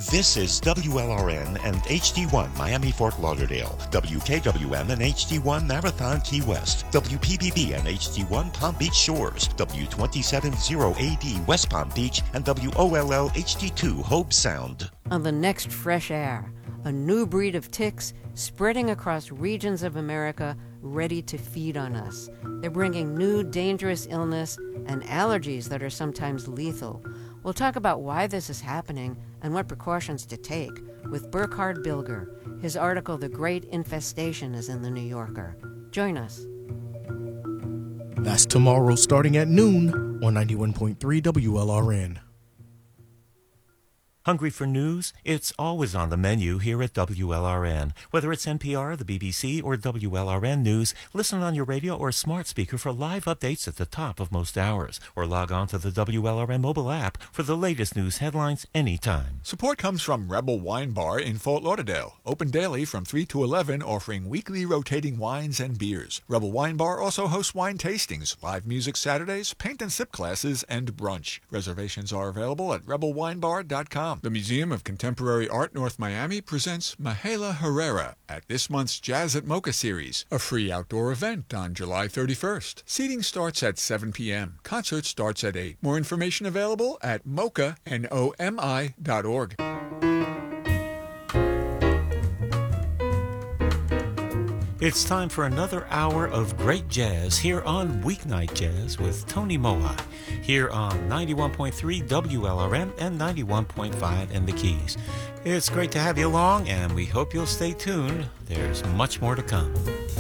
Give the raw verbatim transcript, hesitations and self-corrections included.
This is W L R N and H D one Miami Fort Lauderdale, W K W M and H D one Marathon Key West, W P B B and H D one Palm Beach Shores, W twenty-seven zero A D West Palm Beach, and W O L L H D two Hobe Sound. On the next Fresh Air, a new breed of ticks spreading across regions of America ready to feed on us. They're bringing new dangerous illness and allergies that are sometimes lethal. We'll talk about why this is happening and what precautions to take with Burkhard Bilger. His article, The Great Infestation, is in The New Yorker. Join us. That's tomorrow starting at noon on ninety-one point three W L R N. Hungry for news? It's always on the menu here at W L R N. Whether it's N P R, the B B C, or W L R N News, listen on your radio or smart speaker for live updates at the top of most hours, or log on to the W L R N mobile app for the latest news headlines anytime. Support comes from Rebel Wine Bar in Fort Lauderdale. Open daily from three to eleven, offering weekly rotating wines and beers. Rebel Wine Bar also hosts wine tastings, live music Saturdays, paint and sip classes, and brunch. Reservations are available at rebel wine bar dot com. The Museum of Contemporary Art North Miami presents Mahala Herrera at this month's Jazz at Mocha series, a free outdoor event on July thirty-first. Seating starts at seven p.m. Concert starts at eight. More information available at mocha, N O M I, dot org. It's time for another hour of great jazz here on Weeknight Jazz with Tony Moa, here on ninety-one point three W L R N and ninety-one point five in the Keys. It's great to have you along, and we hope you'll stay tuned. There's much more to come.